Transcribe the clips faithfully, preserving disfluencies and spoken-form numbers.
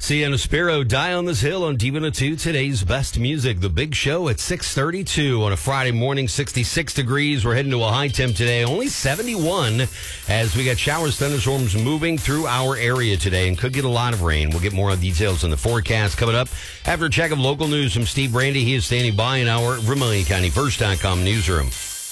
Sienna Spiro, Die on This Hill on D one oh two, today's best music. The Big Show at six thirty-two on a Friday morning, sixty-six degrees. We're heading to a high temp today, only seventy-one, as we got showers, thunderstorms moving through our area today and could get a lot of rain. We'll get more details on the forecast coming up after a check of local news from Steve Brandy. He is standing by in our Vermilion County First dot com newsroom.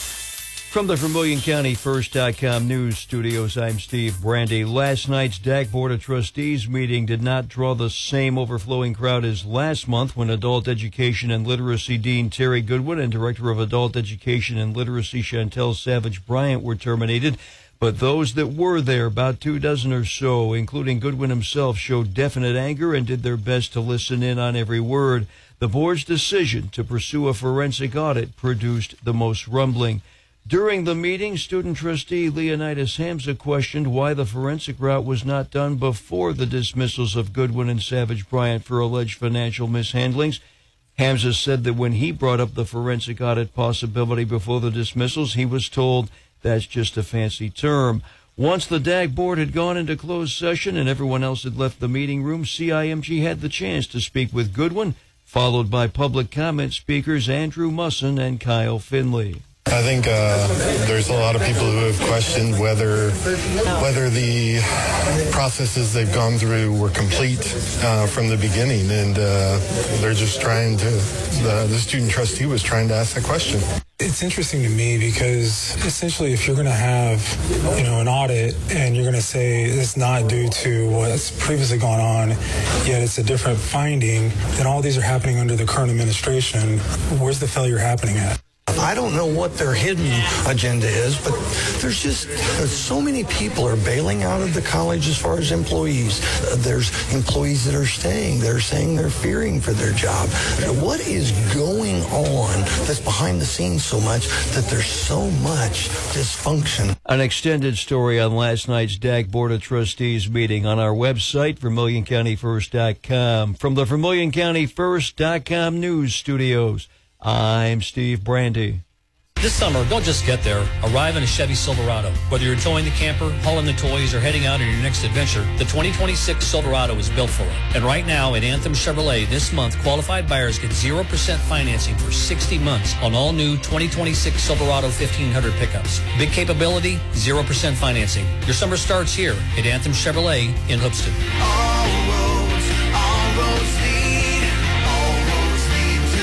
From the Vermilion County First dot com news studios, I'm Steve Brandy. Last night's D A C Board of Trustees meeting did not draw the same overflowing crowd as last month when Adult Education and Literacy Dean Terry Goodwin and Director of Adult Education and Literacy Chantel Savage Bryant were terminated. But those that were there, about two dozen or so, including Goodwin himself, showed definite anger and did their best to listen in on every word. The board's decision to pursue a forensic audit produced the most rumbling. During the meeting, student trustee Leonidas Hamza questioned why the forensic route was not done before the dismissals of Goodwin and Savage Bryant for alleged financial mishandlings. Hamza said that when he brought up the forensic audit possibility before the dismissals, he was told that's just a fancy term. Once the D A C board had gone into closed session and everyone else had left the meeting room, C I M G had the chance to speak with Goodwin, followed by public comment speakers Andrew Musson and Kyle Finley. I think uh, there's a lot of people who have questioned whether whether the processes they've gone through were complete uh, from the beginning, and uh, they're just trying to, the, the student trustee was trying to ask that question. It's interesting to me because essentially if you're going to have, you know, an audit and you're going to say it's not due to what's previously gone on, yet it's a different finding, then all these are happening under the current administration. Where's the failure happening at? I don't know what their hidden agenda is, but there's just there's so many people are bailing out of the college as far as employees. Uh, there's employees that are staying. They're saying they're fearing for their job. What is going on that's behind the scenes so much that there's so much dysfunction? An extended story on last night's D A C Board of Trustees meeting on our website, Vermilion County First dot com. From the Vermilion County First dot com news studios, I'm Steve Brandy. This summer, don't just get there. Arrive in a Chevy Silverado. Whether you're towing the camper, hauling the toys, or heading out on your next adventure, the twenty twenty-six Silverado is built for it. And right now at Anthem Chevrolet this month, qualified buyers get zero percent financing for sixty months on all new twenty twenty-six Silverado fifteen hundred pickups. Big capability, zero percent financing. Your summer starts here at Anthem Chevrolet in Hoopeston. All roads, all roads lead, all roads lead to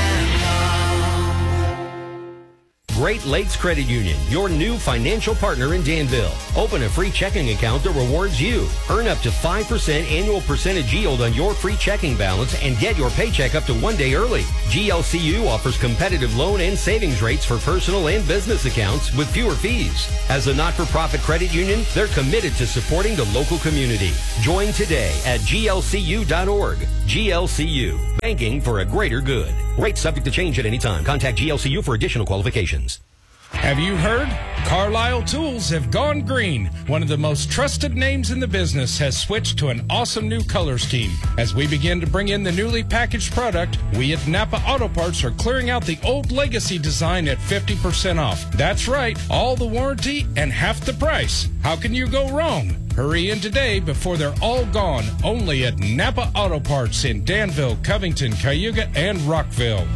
Great Lakes Credit Union, your new financial partner in Danville. Open a free checking account that rewards you. Earn up to five percent annual percentage yield on your free checking balance and get your paycheck up to one day early. G L C U offers competitive loan and savings rates for personal and business accounts with fewer fees. As a not-for-profit credit union, they're committed to supporting the local community. Join today at G L C U dot org. G L C U, banking for a greater good. Rates subject to change at any time. Contact G L C U for additional qualifications. Have you heard? Carlisle Tools have gone green. One of the most trusted names in the business has switched to an awesome new color scheme. As we begin to bring in the newly packaged product, we at Napa Auto Parts are clearing out the old legacy design at fifty percent off. That's right, all the warranty and half the price. How can you go wrong? Hurry in today before they're all gone. Only at Napa Auto Parts in Danville, Covington, Cayuga, and Rockville.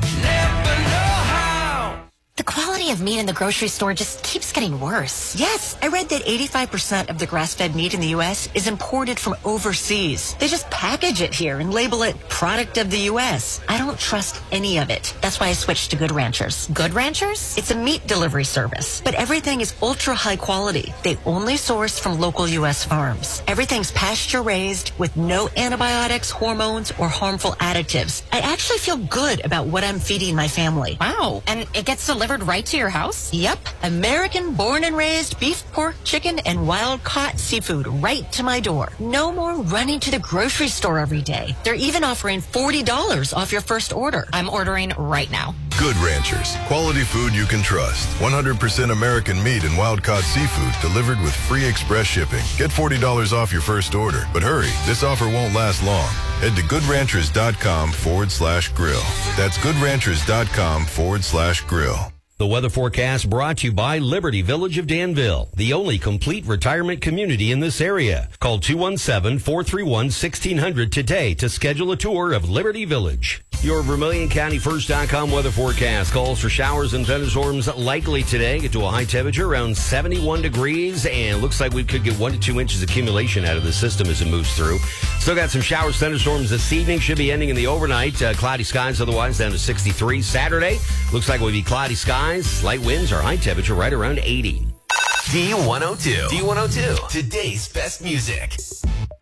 The quality of meat in the grocery store just keeps getting worse. Yes, I read that eighty-five percent of the grass-fed meat in the U S is imported from overseas. They just package it here and label it product of the U S. I don't trust any of it. That's why I switched to Good Ranchers. Good Ranchers? It's a meat delivery service, but everything is ultra high quality. They only source from local U S farms. Everything's pasture-raised with no antibiotics, hormones, or harmful additives. I actually feel good about what I'm feeding my family. Wow, and it gets delivered right to your house? Yep. American born and raised beef, pork, chicken, and wild caught seafood right to my door. No more running to the grocery store every day. They're even offering forty dollars off your first order. I'm ordering right now. Good Ranchers. Quality food you can trust. one hundred percent American meat and wild caught seafood delivered with free express shipping. Get forty dollars off your first order. But hurry, this offer won't last long. Head to goodranchers.com forward slash grill. That's goodranchers.com forward slash grill. The weather forecast brought to you by Liberty Village of Danville, the only complete retirement community in this area. Call two one seven, four three one, one six zero zero today to schedule a tour of Liberty Village. Your Vermilion County First dot com weather forecast calls for showers and thunderstorms likely today. Get to a high temperature around seventy-one degrees, and looks like we could get one to two inches accumulation out of the system as it moves through. Still got some showers, thunderstorms this evening. Should be ending in the overnight. Uh, cloudy skies otherwise down to sixty-three. Saturday looks like it will be cloudy skies, light winds, our high temperature right around eighty. D one oh two. D one oh two. Today's best music.